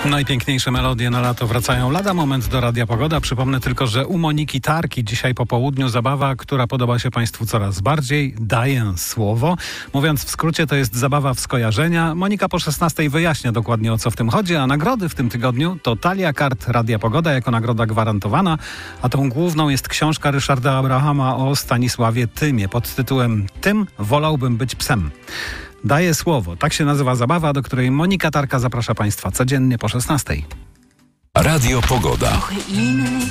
Najpiękniejsze melodie na lato wracają lada moment do Radia Pogoda. Przypomnę tylko, że u Moniki Tarki dzisiaj po południu zabawa, która podoba się Państwu coraz bardziej. Daję słowo. Mówiąc w skrócie, to jest zabawa w skojarzenia. Monika po 16 wyjaśnia dokładnie, o co w tym chodzi, a nagrody w tym tygodniu to talia kart Radia Pogoda jako nagroda gwarantowana, a tą główną jest książka Ryszarda Abrahama o Stanisławie Tymie pod tytułem Tym wolałbym być psem. Daję słowo. Tak się nazywa zabawa, do której Monika Tarka zaprasza Państwa codziennie po 16. Radio Pogoda. Trochę inny